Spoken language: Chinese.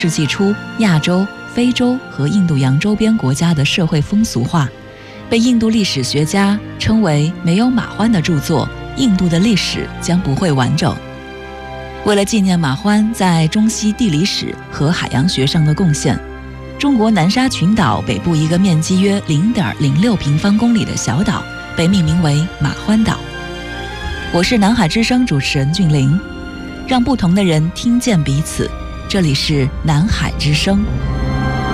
世纪初亚洲、非洲和印度洋周边国家的社会风俗化，被印度历史学家称为没有马欢的著作，印度的历史将不会完整。为了纪念马欢在中西地理史和海洋学上的贡献，中国南沙群岛北部一个面积约 0.06 平方公里的小岛被命名为马欢岛。我是南海之声主持人俊玲，让不同的人听见彼此。这里是南海之声。